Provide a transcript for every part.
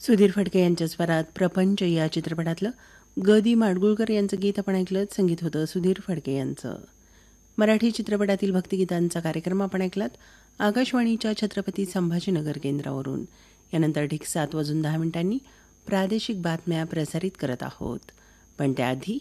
सुधीर फडके यांच्या स्वरात प्रपंच या चित्रपटातलं ग दी माडगुळकर यांचं गीत आपण ऐकलं. संगीत होतं सुधीर फडके यांचं. मराठी चित्रपटातील भक्तिगीतांचा कार्यक्रम आपण ऐकलात आकाशवाणीच्या छत्रपती संभाजीनगर केंद्रावरून. यानंतर ठीक 7:10 प्रादेशिक बातम्या प्रसारित करत आहोत. पण त्याआधी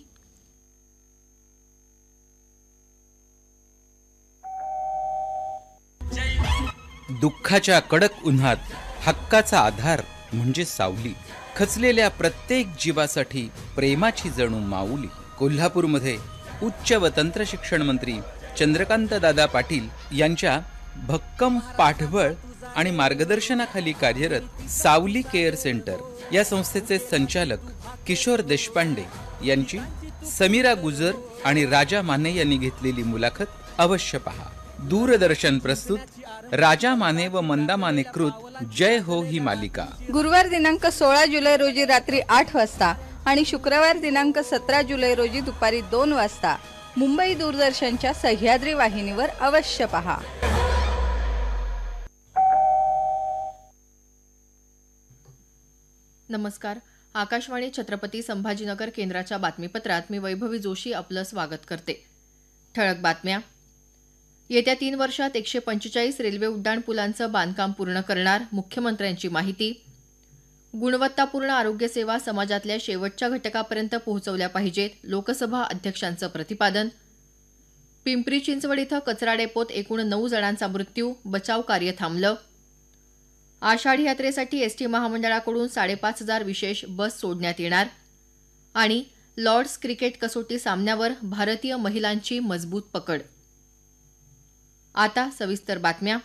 दुःखाच्या कडक उन्हात हक्काचा आधार म्हणजे सावली. खचलेल्या प्रत्येक जीवासाठी प्रेमाची जणू माऊली. कोल्हापूरमध्ये उच्च व तंत्र शिक्षण मंत्री चंद्रकांत दादा पाटील यांच्या भक्कम पाठबळ आणि मार्गदर्शनाखाली कार्यरत सावली केअर सेंटर या संस्थेचे संचालक किशोर देशपांडे यांची समीरा गुजर आणि राजा माने यांनी घेतलेली मुलाखत अवश्य पहा. दूरदर्शन प्रस्तुत राजा माने व मंदा माने कृत जय हो ही मालिका गुरुवार दिनांक 16 जुलै रोजी रात्री 8 वाजता आणि शुक्रवार दिनांक 17 जुलै रोजी दुपारी 2 वाजता मुंबई दूरदर्शनच्या सह्याद्री वाहिनीवर अवश्य पहा. नमस्कार. आकाशवाणी छत्रपती संभाजीनगर केंद्राच्या बातमीपत्रात मी वैभवी जोशी आपलं स्वागत करते. ठळक बातम्या. येत्या 3 वर्षात 145 रेल्वे उड्डाणपुलांचं बांधकाम पूर्ण करणार, मुख्यमंत्र्यांची माहिती. गुणवत्तापूर्ण आरोग्यसेवा समाजातल्या शेवटच्या घटकापर्यंत पोहोचवल्या पाहिजेत, लोकसभा अध्यक्षांचं प्रतिपादन. पिंपरी चिंचवड इथं कचरा डेपोत एकूण 9 जणांचा मृत्यू, बचाव कार्य थांबलं. आषाढी यात्रेसाठी एसटी महामंडळाकडून 5,500 विशेष बस सोडण्यात येणार. आणि लॉर्ड्स क्रिकेट कसोटी सामन्यावर भारतीय महिलांची मजबूत पकड. आता सविस्तर बातम्या.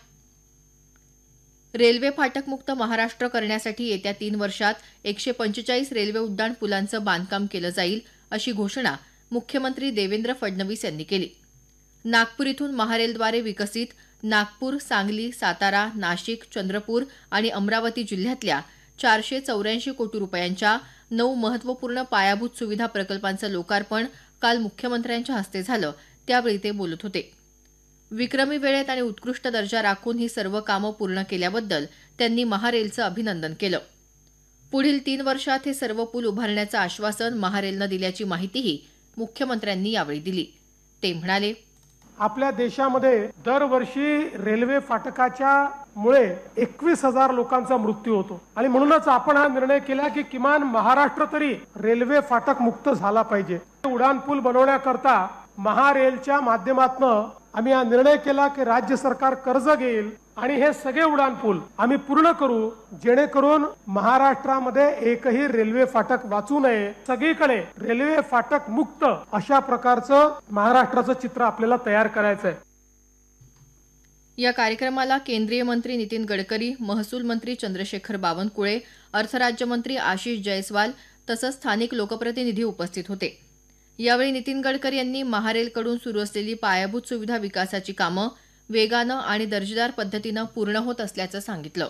रेल्वे फाटकमुक्त महाराष्ट्र करण्यासाठी येत्या 3 वर्षात 145 रेल्वे उड्डाण पुलांचं बांधकाम केलं जाईल, अशी घोषणा मुख्यमंत्री देवेंद्र फडणवीस यांनी केली. नागपूर इथून महारेलद्वारे विकसित नागपूर, सांगली, सातारा, नाशिक, चंद्रपूर आणि अमरावती जिल्ह्यातल्या 484 कोटी रुपयांच्या 9 महत्त्वपूर्ण पायाभूत सुविधा प्रकल्पांचं लोकार्पण काल मुख्यमंत्र्यांच्या हस्ते झालं. त्यावेळी ते बोलत होते. विक्रमी वेळेत आणि उत्कृष्ट दर्जा राखून ही सर्व कामं पूर्ण केल्याबद्दल त्यांनी महारेलचं अभिनंदन केलं. पुढील 3 वर्षात हे सर्व पूल उभारण्याचं आश्वासन महारेलनं दिल्याची माहितीही मुख्यमंत्र्यांनी यावेळी दिली. ते म्हणाले, आपल्या देशामध्ये दरवर्षी रेल्वे फाटकाच्या मुळे 21,000 लोकांचा मृत्यू होतो आणि म्हणूनच आपण हा निर्णय केला की किमान महाराष्ट्र तरी रेल्वे फाटक मुक्त झाला पाहिजे. उडान पूल बनवण्याकरता महारेलच्या माध्यमातून आम्ही हा निर्णय केला की राज्य सरकार कर्ज घेईल आणि हे सगळे उडान पूल आम्ही पूर्ण करू, जेणेकरून महाराष्ट्रामध्ये एकही रेल्वे फाटक वाचू नये, सगळीकडे रेल्वे फाटक मुक्त अशा प्रकारचं महाराष्ट्राचं चित्र आपल्याला तयार करायचं आहे. या कार्यक्रमाला केंद्रीय मंत्री नितीन गडकरी, महसूल मंत्री चंद्रशेखर बावनकुळे, अर्थराज्यमंत्री आशिष जयस्वाल तसंच स्थानिक लोकप्रतिनिधी उपस्थित होते. यावेळी नितीन गडकरी यांनी महारेलकडून सुरू असलेली पायाभूत सुविधा विकासाची कामं वेगानं आणि दर्जेदार पद्धतीनं पूर्ण होत असल्याचं सांगितलं.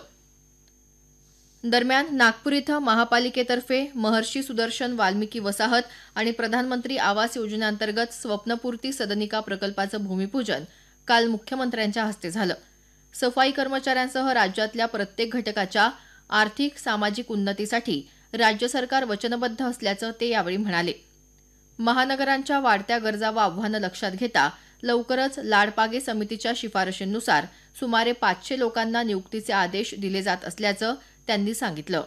दरम्यान नागपूर इथं महापालिकेतर्फे महर्षी सुदर्शन वाल्मिकी वसाहत आणि प्रधानमंत्री आवास योजनेअंतर्गत स्वप्नपूर्ती सदनिका प्रकल्पाचं भूमिपूजन काल मुख्यमंत्र्यांच्या हस्ते झालं. सफाई कर्मचाऱ्यांसह राज्यातल्या प्रत्येक घटकाच्या आर्थिक सामाजिक उन्नतीसाठी राज्य सरकार वचनबद्ध असल्याचं ते यावेळी म्हणाले. महानगरांच्या वाढत्या गरजा व आव्हानं लक्षात घेता लवकरच लाडपागे समितीच्या शिफारशींनुसार सुमारे 500 लोकांना नियुक्तीचे आदेश दिले जात असल्याचं त्यांनी सांगितलं.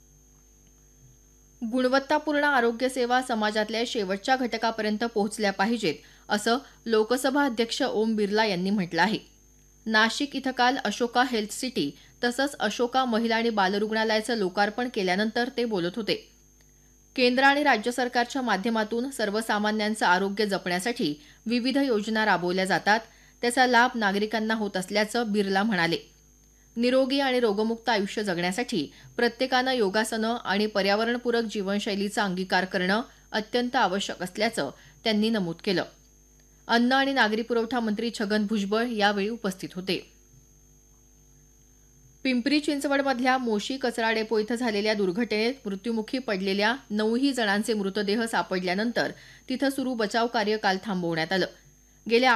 गुणवत्तापूर्ण आरोग्य सेवा समाजातल्या शेवटच्या घटकापर्यंत पोहोचल्या पाहिजेत, असं लोकसभा अध्यक्ष ओम बिर्ला यांनी म्हटलं आहे. नाशिक इथं काल अशोका हेल्थ सिटी तसंच अशोका महिला आणि बालरुग्णालयाचं लोकार्पण केल्यानंतर ते बोलत होते. केंद्र आणि राज्य सरकारच्या माध्यमातून सर्वसामान्यांचं आरोग्य जपण्यासाठी विविध योजना राबवल्या जातात, त्याचा लाभ नागरिकांना होत असल्याचं बिर्ला म्हणाले. निरोगी आणि रोगमुक्त आयुष्य जगण्यासाठी प्रत्येकानं योगासनं आणि पर्यावरणपूरक जीवनशैलीचा अंगीकार करणं अत्यंत आवश्यक असल्याचं त्यांनी नमूद केलं. अन्न आणि नागरी पुरवठा मंत्री छगन भुजबळ यावेळी उपस्थित होते. पिंपरी चिंचवडमधल्या मोशी कचरा डेपो इथं झालेल्या दुर्घटनेत मृत्युमुखी पडलेल्या 9 जणांचे मृतदेह सापडल्यानंतर तिथं सुरू बचाव कार्य काल थांबवण्यात आलं. गेल्या